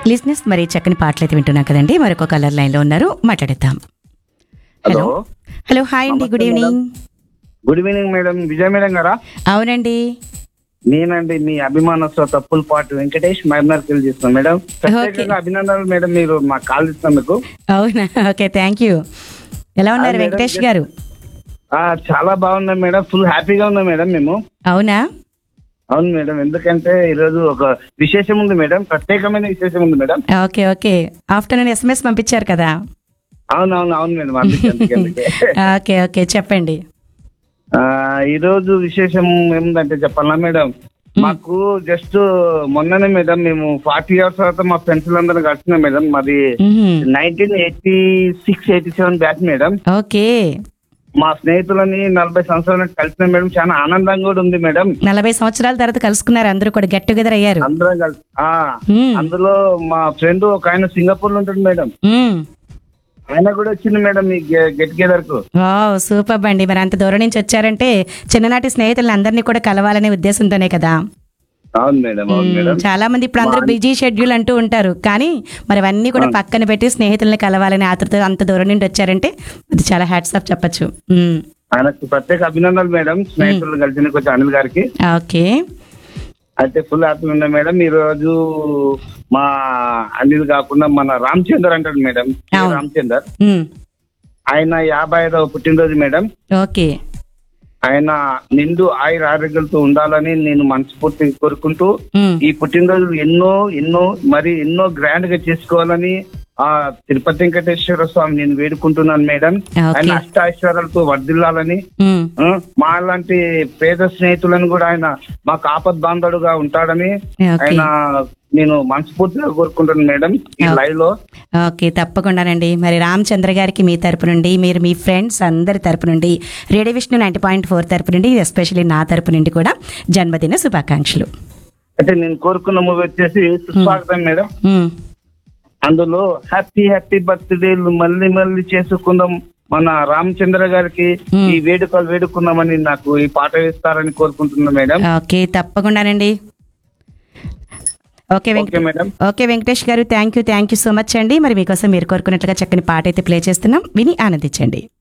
లిజినెస్ మరి చక్కని పాటలు అయితే వింటున్నాం కదండి. మరొక కలర్ లైన్ లో ఉన్నారు, మాట్లాడేద్దాం. హలో హలో హలో, హాయ్ అండి, గుడ్ నమస్తే ఈవినింగ్. Good evening madam. విజయ మేడం గారా? అవునండి. నేనండి మీ అభిమాన శ్రోత పుల్పాటి వెంకటేష్ మైమర్కెళ్ళి చేస్తున్నాను మేడం. ప్రత్యేకంగా అభినందనలు మేడం, మీరు మాకు కాల్ ఇస్తున్నందుకు. అవునా, ఓకే, థ్యాంక్ యూ. ఎలా ఉన్నారు మేడం, వెంకటేష్ గారు? చాలా బాగున్నాం మేడం, ఫుల్ హ్యాపీగా ఉన్నాం మేడం మేము. అవునా? అవును మేడం, ఎందుకంటే ఈరోజు ఒక విశేషం ఉంది మేడం, ప్రత్యేకమైన విశేషం ఉంది madam. Okay okay, afternoon SMS పంపించారు కదా. అవును మేడం, అందుకే. ఓకే ఓకే, చెప్పండి. ఈరోజు విశేషం ఏముందంటే చెప్పాలా మేడం, మాకు జస్ట్ మొన్ననే మేడం మేము 40 years తర్వాత మా ఫ్రెండ్స్ అందరం కలిసినాం మేడం. మాది 1986-87 బ్యాచ్ మేడం. ఓకే, మా స్నేహితులని 40 సంవత్సరాలకు కలిసిన మేడం, చాలా ఆనందంగా కూడా ఉంది మేడం. 40 సంవత్సరాల తర్వాత కలుసుకున్నారు, అందరూ కూడా గెట్ టుగెదర్ అయ్యారు. అందరం కలిసి మ్మ్. అందులో మా ఫ్రెండ్ ఒక ఆయన సింగపూర్ లో ఉంటాడు మేడం, మ్మ్. ఆయన కూడా వచ్చింది మేడం ఈ గెట్ టుగెదర్ కు. వావ్, సూపర్ అండి. మరి అంత దూరం నుంచి వచ్చారంటే చిన్ననాటి స్నేహితులను అందరినీ కూడా కలవాలనే ఉద్దేశంతోనే కదా. అవును మేడం, అవును మేడం. చాలా మంది ఇప్పుడు అందరూ బిజీ షెడ్యూల్ అంటూ ఉంటారు, కానీ మరి అవన్నీ కూడా పక్కన పెట్టి స్నేహితుల్ని కలవాలని ఆతృత అంత దూరం నుండి వచ్చారంటే అది చాలా హ్యాట్స్ ఆఫ్ చెప్పచ్చు. ఆయనకు ప్రత్యేక అభినందనలు మేడం, స్నేహితులు కలిసిన కొంచెం అనిల్ గారికి. ఓకే, అయితే ఫుల్ హ్యాపీగా ఉన్నా మేడం. ఈ రోజు మా అనిల్ కాకుండా మన రామచందర్ అంటాడు మేడం, అవును. రామచందర్, మ్మ్. ఆయన 55వ పుట్టినరోజు మేడం. ఓకే, ఆయన నిండు ఆయుర ఆరోగ్యాలతో ఉండాలని నేను మనస్ఫూర్తిగా కోరుకుంటూ మ్మ్. ఈ పుట్టినరోజు ఎన్నో గ్రాండ్ గా చేసుకోవాలని ఆ తిరుపతి వెంకటేశ్వర స్వామి నేను వేడుకుంటున్నాను మేడం. ఓకే. ఆయన అష్ట ఐశ్వర్యాలతో వర్ధిల్లాలని, మ్మ్. మా లాంటి పేద స్నేహితులను కూడా ఆయన మాకు ఆపద్ బాంధవుడుగా ఉంటాడని ఓకే. ఆయన నేను మనస్ఫూర్తిగా కోరుకుంటున్నాను మేడం ఈ లైవ్ లో. ఓకే, తప్పకుండానండి. మరి రామచంద్ర గారికి మీ తరపు నుండి, మీరు మీ ఫ్రెండ్స్ అందరి తరపు నుండి, రేడియో విష్ణు 90.4 తరపు నుండి, ఎస్పెషల్లీ నా తరపు నుండి కూడా జన్మదిన శుభాకాంక్షలు. అయితే నేను కోరుకున్న మూవీ వచ్చేసి సుస్వాగతం మేడం. మ్మ్. అందులో హ్యాపీ బర్త్డేలు మళ్ళీ చేసుకుందాం, మన రామచంద్ర గారికి ఈ వేడుకలు వేడుకుందామని నాకు ఈ పాట వేస్తారని కోరుకుంటున్నా మేడం. ఓకే, తప్పకుండానండి. Okay madam. ఓకే వెంకటేష్ గారు, థ్యాంక్ యూ సో మచ్ అండి. మరి మీకోసం మీరు కోరుకున్నట్లుగా చక్కని పాట అయితే ప్లే చేస్తున్నాం, విని ఆనందించండి.